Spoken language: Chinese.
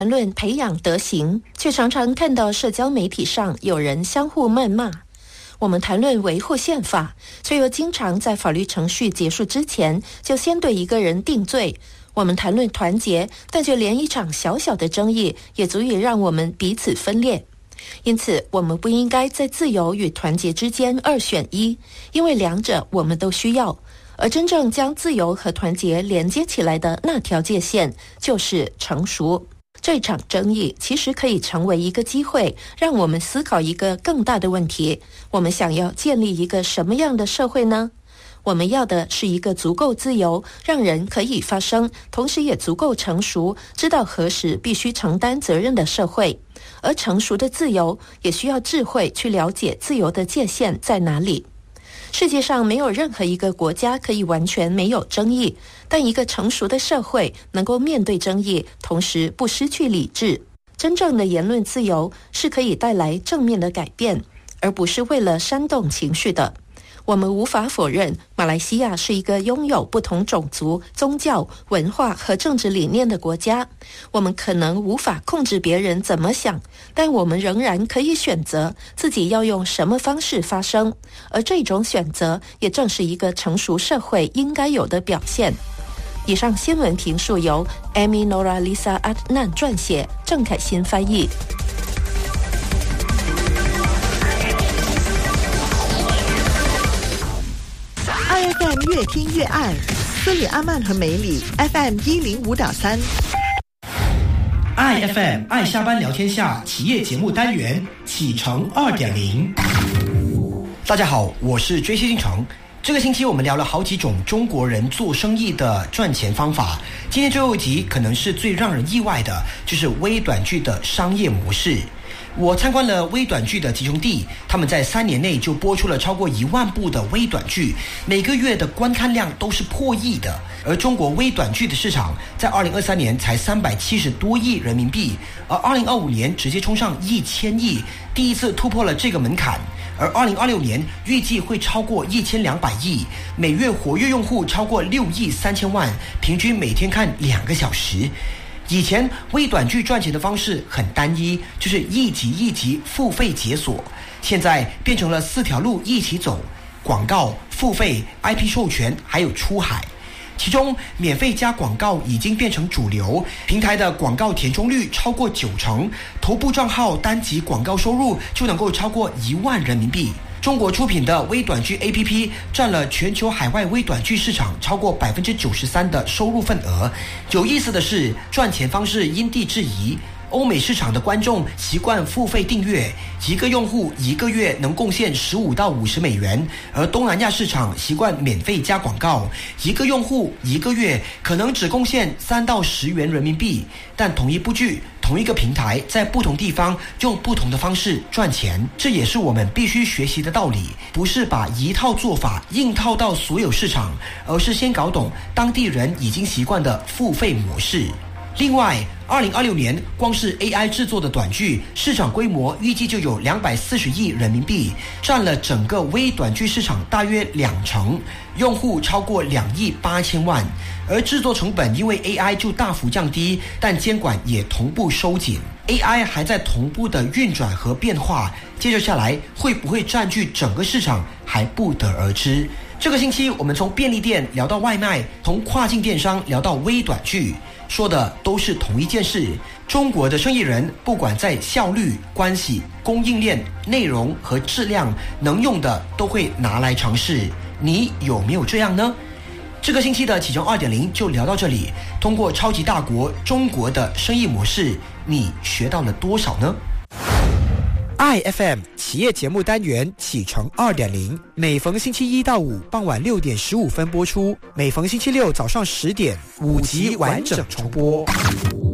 谈论培养德行，却常常看到社交媒体上有人相互谩骂。我们谈论维护宪法，却又经常在法律程序结束之前就先对一个人定罪。我们谈论团结，但却连一场小小的争议也足以让我们彼此分裂。因此，我们不应该在自由与团结之间二选一，因为两者我们都需要。而真正将自由和团结连接起来的那条界限，就是成熟。这场争议其实可以成为一个机会，让我们思考一个更大的问题：我们想要建立一个什么样的社会呢？我们要的是一个足够自由，让人可以发声，同时也足够成熟，知道何时必须承担责任的社会。而成熟的自由也需要智慧去了解自由的界限在哪里。世界上没有任何一个国家可以完全没有争议，但一个成熟的社会能够面对争议，同时不失去理智。真正的言论自由是可以带来正面的改变，而不是为了煽动情绪的。我们无法否认，马来西亚是一个拥有不同种族、宗教、文化和政治理念的国家。我们可能无法控制别人怎么想，但我们仍然可以选择自己要用什么方式发声，而这种选择也正是一个成熟社会应该有的表现。以上新闻评述由 Amy Nora Lisa Adnan 撰写，郑凯欣翻译。 FM 越听越爱，斯里阿曼和梅里 FM 105.3。 爱 FM 爱下班聊天下企业节目单元启程 2.0。 大家好，我是追星城。这个星期我们聊了好几种中国人做生意的赚钱方法，今天最后一集可能是最让人意外的，就是微短剧的商业模式。我参观了微短剧的集中地，他们在3年内就播出了超过1万部的微短剧，每个月的观看量都是破亿的。而中国微短剧的市场在2023年才370多亿人民币，而2025年直接冲上1000亿，第一次突破了这个门槛。而2026年预计会超过1200亿，每月活跃用户超过6亿3000万，平均每天看2个小时。以前微短剧赚钱的方式很单一，就是一集一集付费解锁，现在变成了4条路一起走：广告、付费、IP 授权还有出海。其中免费加广告已经变成主流，平台的广告填充率超过90%，头部账号单集广告收入就能够超过1万人民币。中国出品的微短剧 APP 占了全球海外微短剧市场超过93%的收入份额。有意思的是，赚钱方式因地制宜。欧美市场的观众习惯付费订阅，一个用户1个月能贡献15到50美元，而东南亚市场习惯免费加广告，一个用户1个月可能只贡献3到10元人民币。但同一部剧，同一个平台，在不同地方用不同的方式赚钱，这也是我们必须学习的道理。不是把一套做法硬套到所有市场，而是先搞懂当地人已经习惯的付费模式。另外，2026年光是 AI 制作的短剧市场规模预计就有240亿人民币，占了整个微短剧市场大约20%，用户超过2亿8千万。而制作成本因为 AI 就大幅降低，但监管也同步收紧。AI 还在同步的运转和变化，接着下来会不会占据整个市场还不得而知。这个星期我们从便利店聊到外卖，从跨境电商聊到微短剧，说的都是同一件事。中国的生意人不管在效率、关系、供应链、内容和质量，能用的都会拿来尝试。你有没有这样呢？这个星期的启程 2.0 就聊到这里。通过超级大国中国的生意模式，你学到了多少呢？iFM 企业节目单元启程 2.0， 每逢星期1到5傍晚6点15分播出，每逢星期六早上10点5集完整重播。